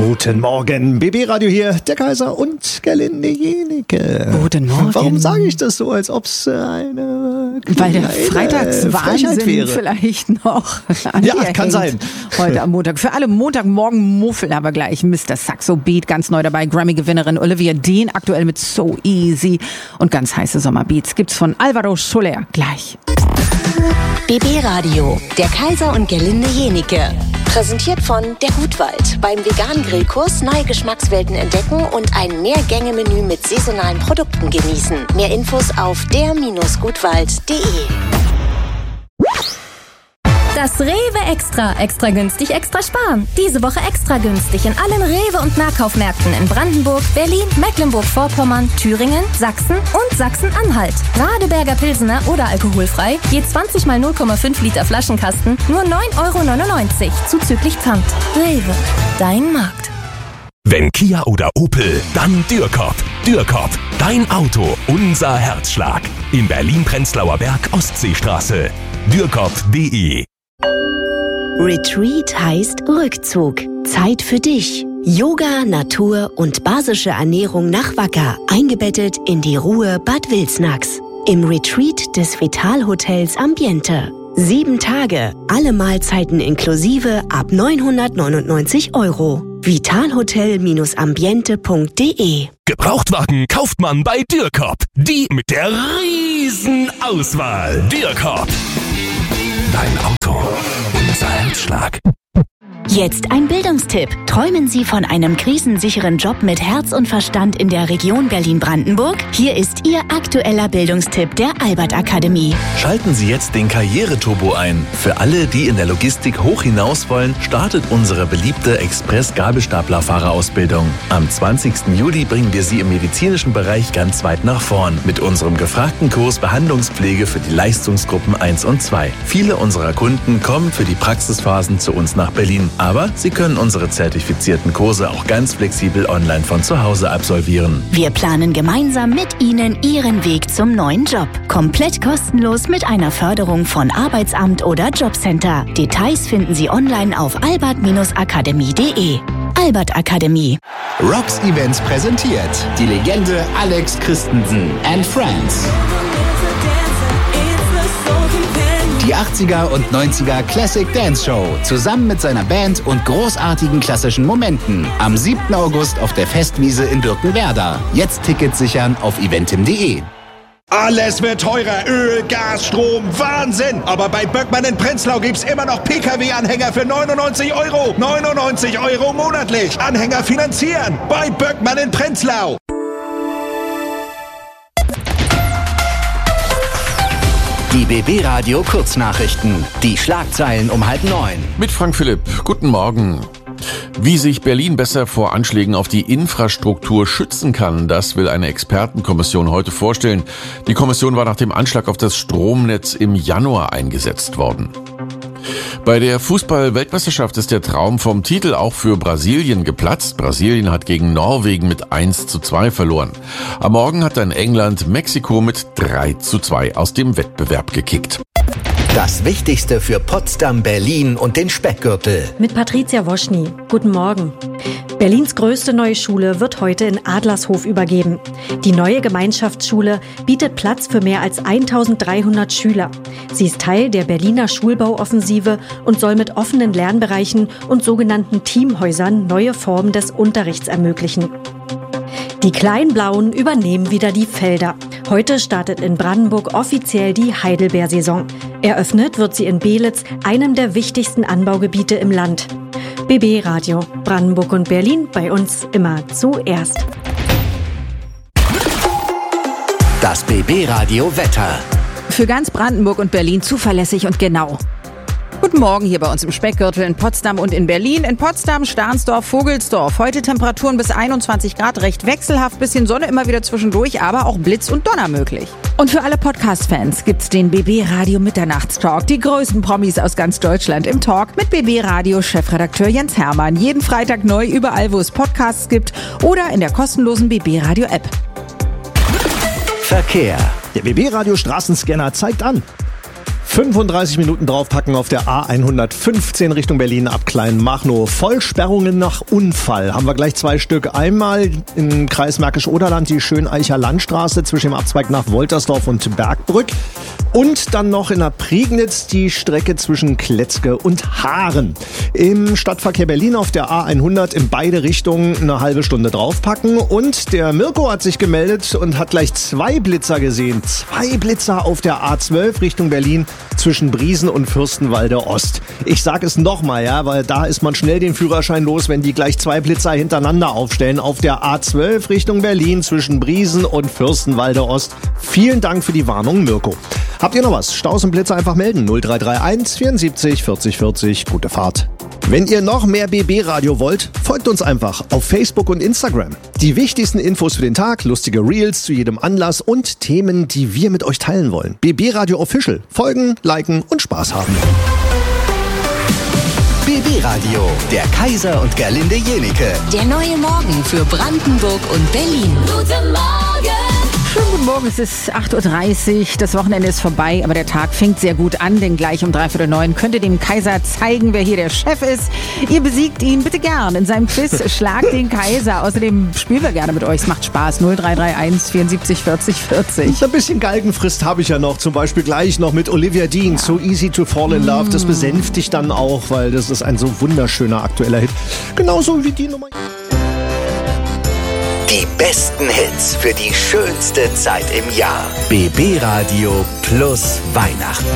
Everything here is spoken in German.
Guten Morgen, BB Radio hier, der Kaiser und Gerlinde Jenike. Guten Morgen. Warum sage ich das so, als ob es eine Weil der Freitagswahnsinn wäre? Vielleicht noch an Ja, dir kann hängt. sein. Heute am Montag. Für alle Montagmorgen Muffel haben wir gleich Mr. Saxo Beat, ganz neu dabei. Grammy-Gewinnerin Olivia Dean, aktuell mit So Easy. Und ganz heiße Sommerbeats gibt's von Alvaro Soler gleich. BB Radio, der Kaiser und Gerlinde Jenike. Präsentiert von der Gutwald. Beim veganen Grillkurs neue Geschmackswelten entdecken und ein Mehrgänge-Menü mit saisonalen Produkten genießen. Mehr Infos auf der-gutwald.de. Das Rewe Extra. Extra günstig, extra sparen. Diese Woche extra günstig in allen Rewe- und Nahkaufmärkten in Brandenburg, Berlin, Mecklenburg-Vorpommern, Thüringen, Sachsen und Sachsen-Anhalt. Radeberger Pilsener oder alkoholfrei, je 20 mal 0,5 Liter Flaschenkasten, nur 9,99 € zuzüglich Pfand. Rewe, dein Markt. Wenn Kia oder Opel, dann Dürrkop. Dürrkop, dein Auto, unser Herzschlag. In Berlin-Prenzlauer Berg, Ostseestraße. Dürrkop.de. Retreat heißt Rückzug. Zeit für dich. Yoga, Natur und basische Ernährung nach Wacker. Eingebettet in die Ruhe Bad Wilsnax. Im Retreat des Vital-Hotels Ambiente. 7 Tage, alle Mahlzeiten inklusive ab 999 €. Vitalhotel-ambiente.de. Gebrauchtwagen kauft man bei Dürrkop. Die mit der riesen Auswahl. Dürrkop. Dein Auto, unser Herzschlag. Jetzt ein Bildungstipp. Träumen Sie von einem krisensicheren Job mit Herz und Verstand in der Region Berlin-Brandenburg? Hier ist Ihr aktueller Bildungstipp der Albert Akademie. Schalten Sie jetzt den Karriereturbo ein. Für alle, die in der Logistik hoch hinaus wollen, startet unsere beliebte Express-Gabelstaplerfahrerausbildung. Am 20. Juli bringen wir Sie im medizinischen Bereich ganz weit nach vorn mit unserem gefragten Kurs Behandlungspflege für die Leistungsgruppen 1 und 2. Viele unserer Kunden kommen für die Praxisphasen zu uns nach Berlin. Aber Sie können unsere zertifizierten Kurse auch ganz flexibel online von zu Hause absolvieren. Wir planen gemeinsam mit Ihnen Ihren Weg zum neuen Job. Komplett kostenlos mit einer Förderung von Arbeitsamt oder Jobcenter. Details finden Sie online auf albert-akademie.de. Albert Akademie. Rocks Events präsentiert die Legende Alex Christensen and Friends. Die 80er und 90er Classic Dance Show zusammen mit seiner Band und großartigen klassischen Momenten. Am 7. August auf der Festwiese in Birkenwerder. Jetzt Tickets sichern auf eventim.de. Alles wird teurer. Öl, Gas, Strom, Wahnsinn. Aber bei Böckmann in Prenzlau gibt's immer noch Pkw-Anhänger für 99 €. 99 € monatlich. Anhänger finanzieren. Bei Böckmann in Prenzlau. Die BB Radio Kurznachrichten. Die Schlagzeilen um 8:30. Mit Frank Philipp. Guten Morgen. Wie sich Berlin besser vor Anschlägen auf die Infrastruktur schützen kann, das will eine Expertenkommission heute vorstellen. Die Kommission war nach dem Anschlag auf das Stromnetz im Januar eingesetzt worden. Bei der Fußball-Weltmeisterschaft ist der Traum vom Titel auch für Brasilien geplatzt. Brasilien hat gegen Norwegen mit 1:2 verloren. Am Morgen hat dann England Mexiko mit 3:2 aus dem Wettbewerb gekickt. Das Wichtigste für Potsdam, Berlin und den Speckgürtel. Mit Patricia Woschny. Guten Morgen. Berlins größte neue Schule wird heute in Adlershof übergeben. Die neue Gemeinschaftsschule bietet Platz für mehr als 1300 Schüler. Sie ist Teil der Berliner Schulbauoffensive und soll mit offenen Lernbereichen und sogenannten Teamhäusern neue Formen des Unterrichts ermöglichen. Die Kleinblauen übernehmen wieder die Felder. Heute startet in Brandenburg offiziell die Heidelbeersaison. Eröffnet wird sie in Belitz, einem der wichtigsten Anbaugebiete im Land. BB Radio, Brandenburg und Berlin, bei uns immer zuerst. Das BB Radio Wetter. Für ganz Brandenburg und Berlin zuverlässig und genau. Guten Morgen hier bei uns im Speckgürtel in Potsdam und in Berlin. In Potsdam, Stahnsdorf, Vogelsdorf. Heute Temperaturen bis 21 Grad, recht wechselhaft, bisschen Sonne immer wieder zwischendurch, aber auch Blitz und Donner möglich. Und für alle Podcast-Fans gibt's den BB Radio Mitternachtstalk. Die größten Promis aus ganz Deutschland im Talk mit BB Radio Chefredakteur Jens Hermann. Jeden Freitag neu überall, wo es Podcasts gibt oder in der kostenlosen BB Radio App. Verkehr. Der BB Radio Straßenscanner zeigt an. 35 Minuten draufpacken auf der A115 Richtung Berlin ab Kleinmachnow. Vollsperrungen nach Unfall. Haben wir gleich 2 Stück. Einmal im Kreis Märkisch-Oderland die Schöneicher Landstraße zwischen dem Abzweig nach Woltersdorf und Bergbrück. Und dann noch in der Prignitz die Strecke zwischen Kletzke und Haaren. Im Stadtverkehr Berlin auf der A100 in beide Richtungen eine halbe Stunde draufpacken. Und der Mirko hat sich gemeldet und hat gleich 2 Blitzer gesehen. 2 Blitzer auf der A12 Richtung Berlin zwischen Briesen und Fürstenwalde Ost. Ich sag es nochmal, ja, weil da ist man schnell den Führerschein los, wenn die gleich 2 Blitzer hintereinander aufstellen. Auf der A12 Richtung Berlin zwischen Briesen und Fürstenwalde Ost. Vielen Dank für die Warnung, Mirko. Habt ihr noch was? Staus und Blitzer einfach melden. 0331 74 40 40. Gute Fahrt. Wenn ihr noch mehr BB-Radio wollt, folgt uns einfach auf Facebook und Instagram. Die wichtigsten Infos für den Tag, lustige Reels zu jedem Anlass und Themen, die wir mit euch teilen wollen. BB-Radio Official. Folgen, liken und Spaß haben. BB Radio, der Kaiser und Gerlinde Jenike. Der neue Morgen für Brandenburg und Berlin. Guten Morgen! Schönen guten Morgen, es ist 8.30 Uhr, das Wochenende ist vorbei, aber der Tag fängt sehr gut an, denn gleich um 8:45 könnt ihr dem Kaiser zeigen, wer hier der Chef ist. Ihr besiegt ihn bitte gern in seinem Quiz Schlag den Kaiser. Außerdem spielen wir gerne mit euch, es macht Spaß. 0331 74 40 40. Ein bisschen Galgenfrist habe ich ja noch, zum Beispiel gleich noch mit Olivia Dean, So Easy to Fall in Love. Das besänftigt dann auch, weil das ist ein so wunderschöner aktueller Hit. Genauso wie die Nummer. Die besten Hits für die schönste Zeit im Jahr. BB Radio plus Weihnachten.